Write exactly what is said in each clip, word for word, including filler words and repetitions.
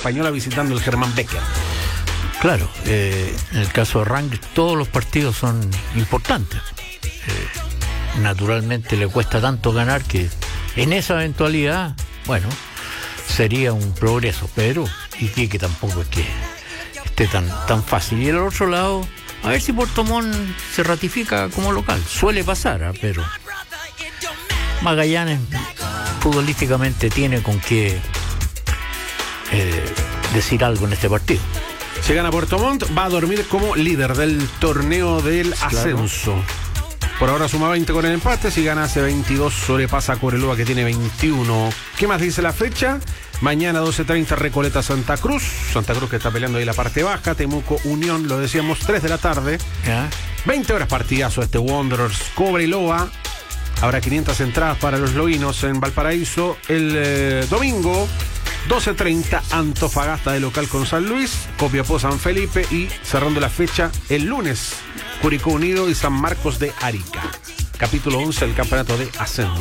Española visitando el Germán Becker. Claro, eh, en el caso de Rangers todos los partidos son importantes. Eh, naturalmente le cuesta tanto ganar que en esa eventualidad, bueno, sería un progreso, pero Iquique tampoco es que esté tan, tan fácil. Y el otro lado, a ver si Puerto Montt se ratifica como local. Suele pasar, ¿eh? Pero Magallanes futbolísticamente tiene con qué eh, decir algo en este partido. Si gana Puerto Montt, va a dormir como líder del torneo del ascenso. Claro. Por ahora suma veinte con el empate. Si gana hace veintidós, sobrepasa a Cobreloa, que tiene veintiuno. ¿Qué más dice la fecha? Mañana doce treinta, Recoleta Santa Cruz. Santa Cruz que está peleando ahí la parte baja. Temuco Unión, lo decíamos, tres de la tarde. ¿Ya? veinte horas partidazo este Wanderers Cobreloa. Habrá quinientas entradas para los loínos en Valparaíso. El eh, domingo doce treinta, Antofagasta de local con San Luis, Copiapó San Felipe, y cerrando la fecha el lunes, Curicó Unido y San Marcos de Arica. Capítulo once del campeonato de ascenso.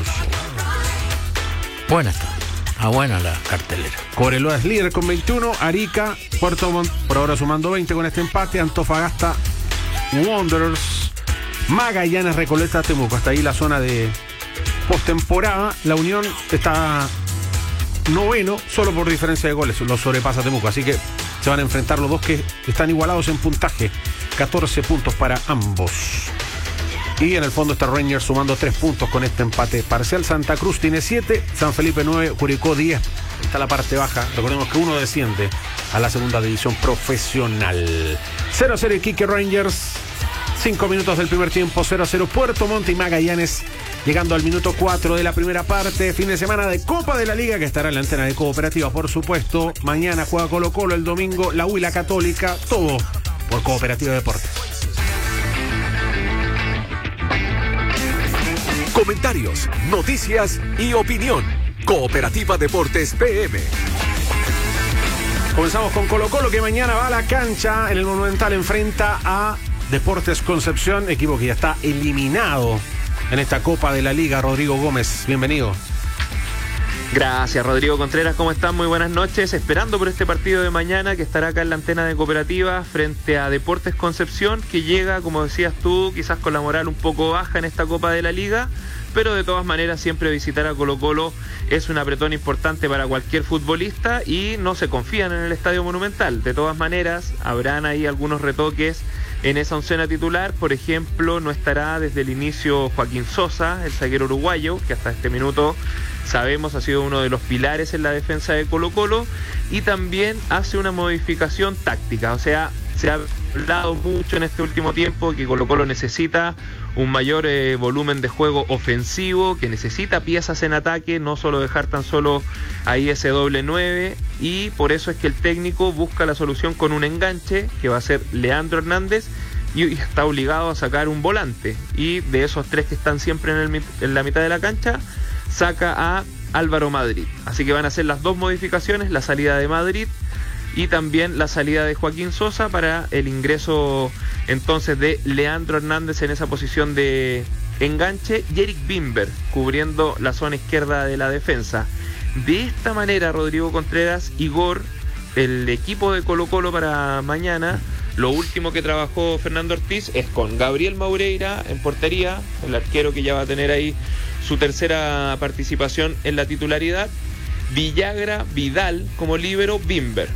Buena está, ah, buena la cartelera. Cobreloa es líder con veintiuno, Arica, Puerto Montt por ahora sumando veinte con este empate, Antofagasta, Wanderers, Magallanes, Recoleta, Temuco. Hasta ahí la zona de postemporada. La Unión está noveno, solo por diferencia de goles lo sobrepasa Temuco, así que se van a enfrentar los dos que están igualados en puntaje, catorce puntos para ambos. Y en el fondo está Rangers sumando tres puntos con este empate parcial. Santa Cruz tiene siete, San Felipe nueve, Curicó diez. Está la parte baja, recordemos que uno desciende a la segunda división profesional. cero a cero Iquique Rangers, cinco minutos del primer tiempo, cero a cero Puerto Montt y Magallanes. Llegando al minuto cuatro de la primera parte, fin de semana de Copa de la Liga, que estará en la antena de Cooperativa, por supuesto. Mañana juega Colo Colo, el domingo la U y la Católica, todo por Cooperativa Deportes. Comentarios, noticias y opinión. Cooperativa Deportes P M. Comenzamos con Colo Colo, que mañana va a la cancha en el Monumental, enfrenta a Deportes Concepción, equipo que ya está eliminado en esta Copa de la Liga. Rodrigo Gómez, bienvenido. Gracias, Rodrigo Contreras, ¿cómo están? Muy buenas noches. Esperando por este partido de mañana, que estará acá en la antena de Cooperativa frente a Deportes Concepción, que llega, como decías tú, quizás con la moral un poco baja en esta Copa de la Liga, pero de todas maneras siempre visitar a Colo Colo es un apretón importante para cualquier futbolista y no se confían en el Estadio Monumental. De todas maneras, habrán ahí algunos retoques en esa oncena titular. Por ejemplo, no estará desde el inicio Joaquín Sosa, el zaguero uruguayo, que hasta este minuto sabemos ha sido uno de los pilares en la defensa de Colo Colo, y también hace una modificación táctica. O sea, se ha hablado mucho en este último tiempo que Colo Colo necesita un mayor eh, volumen de juego ofensivo, que necesita piezas en ataque, no solo dejar tan solo ahí ese doble nueve, y por eso es que el técnico busca la solución con un enganche que va a ser Leandro Hernández, y está obligado a sacar un volante, y de esos tres que están siempre en, el, en la mitad de la cancha, saca a Álvaro Madrid. Así que van a hacer las dos modificaciones, la salida de Madrid y también la salida de Joaquín Sosa, para el ingreso entonces de Leandro Hernández en esa posición de enganche, y Eric Bimber cubriendo la zona izquierda de la defensa. De esta manera, Rodrigo Contreras, Igor, el equipo de Colo Colo para mañana, lo último que trabajó Fernando Ortiz es con Gabriel Maureira en portería, el arquero que ya va a tener ahí su tercera participación en la titularidad, Villagra, Vidal como líbero, Bimber.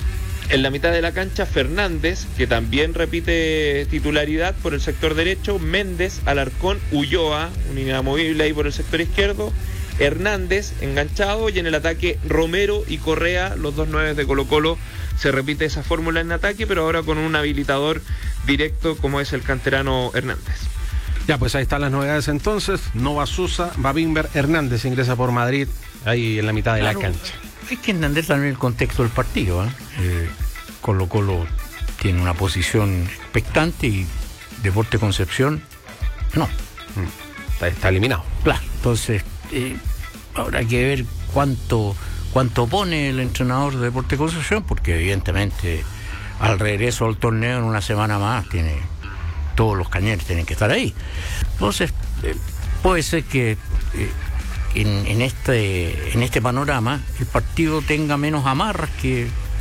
En la mitad de la cancha, Fernández, que también repite titularidad por el sector derecho, Méndez, Alarcón, Ulloa, un inamovible ahí por el sector izquierdo, Hernández enganchado, y en el ataque Romero y Correa, los dos nueves de Colo Colo. Se repite esa fórmula en ataque, pero ahora con un habilitador directo como es el canterano Hernández. Ya, pues ahí están las novedades entonces. No va Sosa, va Bimber, Hernández ingresa por Madrid, ahí en la mitad de claro, la cancha. Hay que entender también el contexto del partido, ¿eh? Eh, Colo Colo tiene una posición expectante y Deportes Concepción no. Está, está eliminado. Claro, entonces eh, habrá que ver cuánto, cuánto pone el entrenador de Deportes Concepción, porque evidentemente al regreso al torneo en una semana más tiene todos los cañones tienen que estar ahí. Entonces eh, puede ser que eh, en, en este en este panorama el partido tenga menos amarras que